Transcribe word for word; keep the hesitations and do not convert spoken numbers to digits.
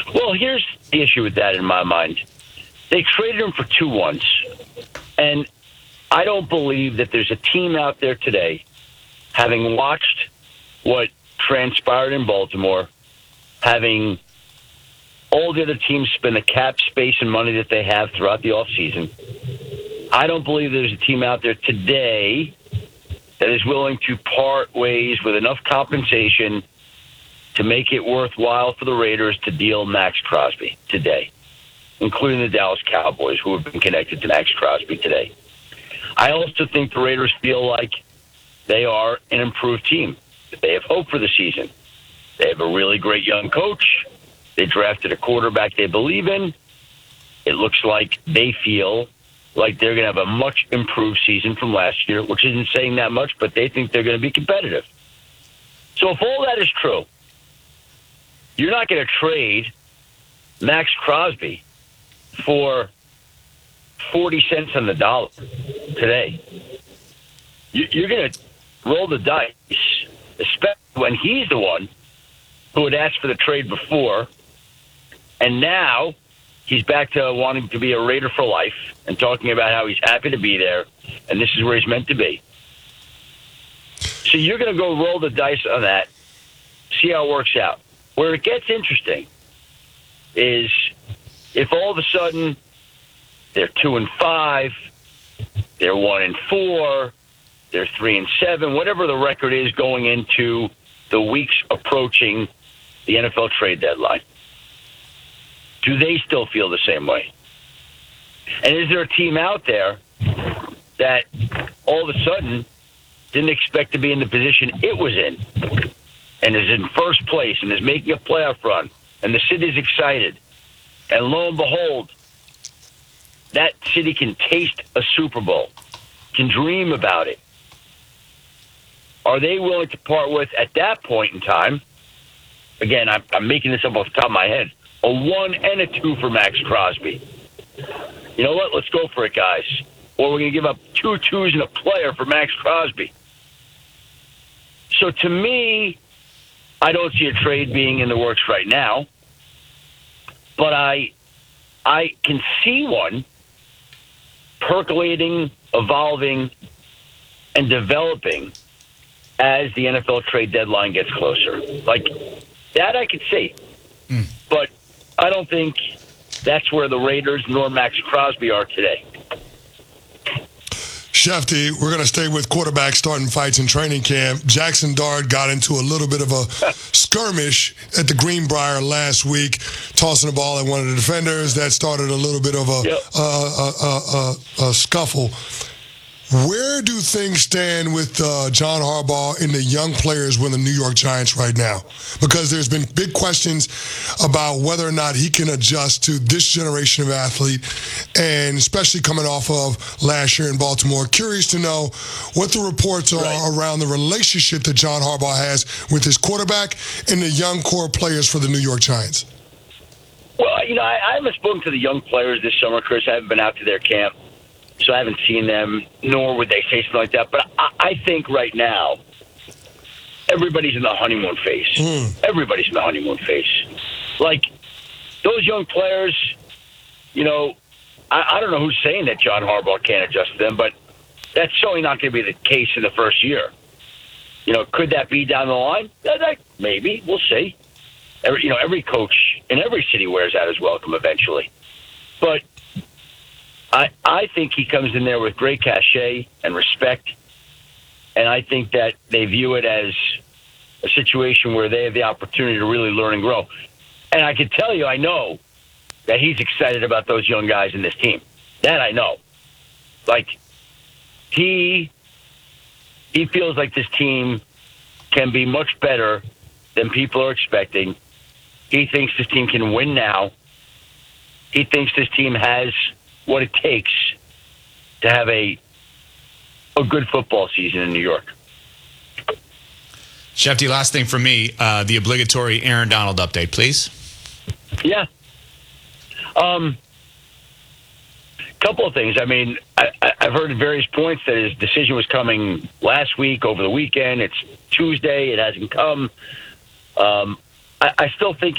Well, here's the issue with that in my mind. They traded him for two ones. And I don't believe that there's a team out there today, having watched what transpired in Baltimore, having all the other teams spend the cap space and money that they have throughout the offseason. I don't believe there's a team out there today that is willing to part ways with enough compensation to make it worthwhile for the Raiders to deal Max Crosby today, including the Dallas Cowboys, who have been connected to Max Crosby today. I also think the Raiders feel like they are an improved team. They have hope for the season. They have a really great young coach. They drafted a quarterback they believe in. It looks like they feel like they're going to have a much improved season from last year, which isn't saying that much, but they think they're going to be competitive. So if all that is true, you're not going to trade Max Crosby for forty cents on the dollar today. You're going to roll the dice, especially when he's the one who had asked for the trade before, and now he's back to wanting to be a Raider for life and talking about how he's happy to be there, and this is where he's meant to be. So you're going to go roll the dice on that, see how it works out. Where it gets interesting is if all of a sudden they're two and five, they're one and four, they're three and seven, whatever the record is going into the weeks approaching the N F L trade deadline. Do they still feel the same way? And is there a team out there that all of a sudden didn't expect to be in the position it was in and is in first place and is making a playoff run and the city's excited, and lo and behold, that city can taste a Super Bowl, can dream about it? Are they willing to part with, at that point in time, again, I'm, I'm making this up off the top of my head, a one and a two for Max Crosby? You know what? Let's go for it, guys. Or we're going to give up two twos and a player for Max Crosby. So to me, I don't see a trade being in the works right now, but I, I can see one percolating, evolving, and developing as the N F L trade deadline gets closer. Like, that I could see. Mm. But I don't think that's where the Raiders nor Max Crosby are today. Shefty, we're going to stay with quarterback starting fights in training camp. Jackson Dart got into a little bit of a skirmish at the Greenbrier last week, tossing the ball at one of the defenders. That started a little bit of a, yep. a, a, a, a, a scuffle. Where do things stand with uh, John Harbaugh and the young players with the New York Giants right now? Because there's been big questions about whether or not he can adjust to this generation of athlete, and especially coming off of last year in Baltimore. Curious to know what the reports are right. around the relationship that John Harbaugh has with his quarterback and the young core players for the New York Giants. Well, you know, I, I haven't spoken to the young players this summer, Chris. I haven't been out to their camp, so I haven't seen them, nor would they say something like that. But I, I think right now, everybody's in the honeymoon phase. Mm. Everybody's in the honeymoon phase. Like, those young players, you know, I, I don't know who's saying that John Harbaugh can't adjust to them, but that's certainly not going to be the case in the first year. You know, could that be down the line? Yeah, that, maybe. We'll see. Every, you know, every coach in every city wears out his welcome eventually. But I, I think he comes in there with great cachet and respect, and I think that they view it as a situation where they have the opportunity to really learn and grow. And I can tell you, I know that he's excited about those young guys in this team. That I know. Like, he he feels like this team can be much better than people are expecting. He thinks this team can win now. He thinks this team has what it takes to have a a good football season in New York. Shefty, last thing for me, uh, the obligatory Aaron Donald update, please. Yeah. Um, couple of things. I mean, I, I've heard at various points that his decision was coming last week, over the weekend. It's Tuesday. It hasn't come. Um, I, I still think